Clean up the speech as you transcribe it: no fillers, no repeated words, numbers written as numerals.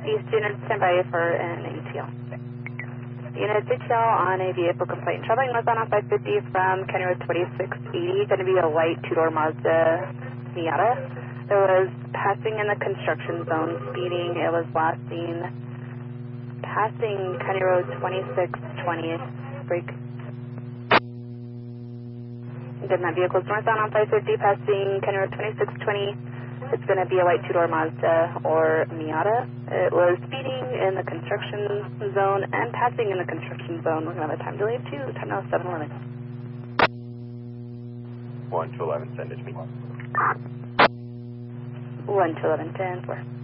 East Unit, stand by for an ATL. Unit ATL on a vehicle complaint. Traveling northbound on 550 from County Road 2680, going to be a white two-door Mazda Miata. It was passing in the construction zone, speeding. It was last seen passing County Road 2620. Brake. Again, that vehicle is northbound on 550, passing County Road 2620. It's going to be a white two-door Mazda or Miata. It was speeding in the construction zone and passing in the construction zone. We're going to have a time delay of 2. Time now is 7:11. 1 to 11, send it to me. 1 to 11, 10, 4.